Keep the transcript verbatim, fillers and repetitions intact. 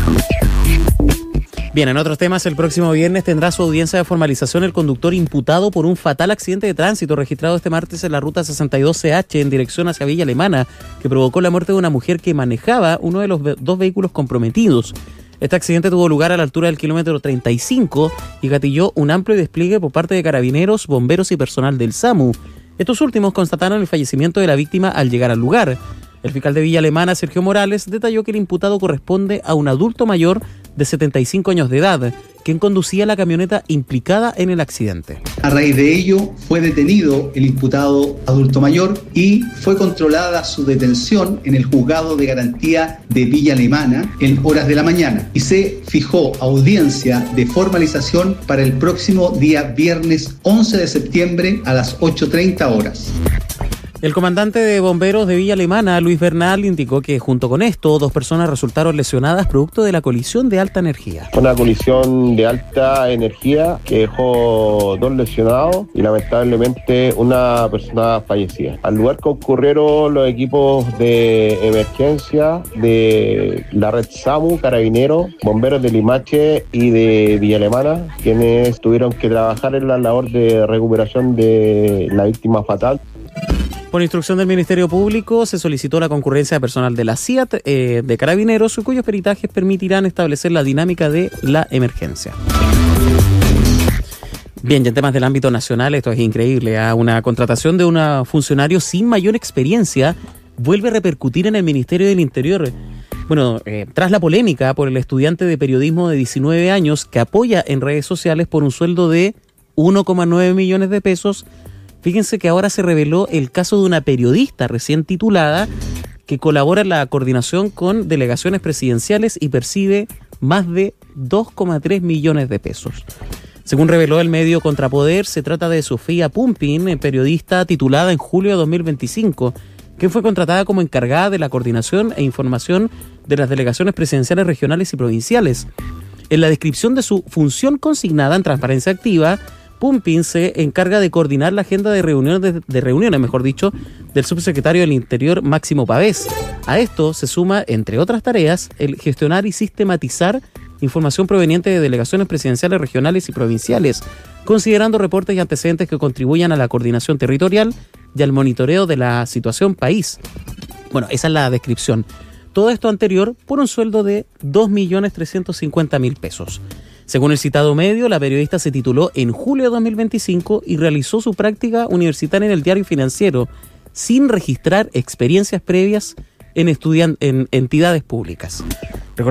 Bien, en otros temas, el próximo viernes tendrá su audiencia de formalización el conductor imputado por un fatal accidente de tránsito registrado este martes en la ruta sesenta y dos C H en dirección hacia Villa Alemana, que provocó la muerte de una mujer que manejaba uno de los ve- dos vehículos comprometidos. Este accidente tuvo lugar a la altura del kilómetro treinta y cinco y gatilló un amplio despliegue por parte de carabineros, bomberos y personal del SAMU. Estos últimos constataron el fallecimiento de la víctima al llegar al lugar. El fiscal de Villa Alemana, Sergio Morales, detalló que el imputado corresponde a un adulto mayor de setenta y cinco años de edad, quien conducía la camioneta implicada en el accidente. A raíz de ello, fue detenido el imputado adulto mayor y fue controlada su detención en el juzgado de garantía de Villa Alemana en horas de la mañana y se fijó audiencia de formalización para el próximo día viernes once de septiembre a las ocho treinta horas. El comandante de bomberos de Villa Alemana, Luis Bernal, indicó que junto con esto, dos personas resultaron lesionadas producto de la colisión de alta energía. Una colisión de alta energía que dejó dos lesionados y lamentablemente una persona fallecida. Al lugar concurrieron los equipos de emergencia de la red SAMU, Carabineros, bomberos de Limache y de Villa Alemana, quienes tuvieron que trabajar en la labor de recuperación de la víctima fatal. Por instrucción del Ministerio Público, se solicitó la concurrencia de personal de la C I A T, eh, de Carabineros, cuyos peritajes permitirán establecer la dinámica de la emergencia. Bien, y en temas del ámbito nacional, esto es increíble. ¿eh? Una contratación de un funcionario sin mayor experiencia vuelve a repercutir en el Ministerio del Interior. Bueno, eh, tras la polémica por el estudiante de periodismo de diecinueve años que apoya en redes sociales por un sueldo de uno coma nueve millones de pesos, fíjense que ahora se reveló el caso de una periodista recién titulada que colabora en la coordinación con delegaciones presidenciales y percibe más de dos coma tres millones de pesos. Según reveló el medio Contrapoder, se trata de Sofía Pumpin, periodista titulada en julio de dos mil veinticinco, que fue contratada como encargada de la coordinación e información de las delegaciones presidenciales regionales y provinciales. En la descripción de su función consignada en Transparencia Activa, Pumpin se encarga de coordinar la agenda de reuniones, de, de reuniones, mejor dicho, del subsecretario del Interior, Máximo Pavés. A esto se suma, entre otras tareas, el gestionar y sistematizar información proveniente de delegaciones presidenciales regionales y provinciales, considerando reportes y antecedentes que contribuyan a la coordinación territorial y al monitoreo de la situación país. Bueno, esa es la descripción. Todo esto anterior por un sueldo de dos millones trescientos cincuenta mil pesos. Según el citado medio, la periodista se tituló en julio de dos mil veinticinco y realizó su práctica universitaria en el Diario Financiero, sin registrar experiencias previas en, estudian- en entidades públicas.